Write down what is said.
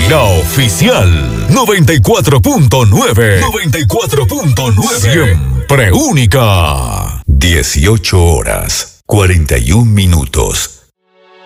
La oficial 94.9. 94.9. Siempre única. 18 horas, 41 minutos.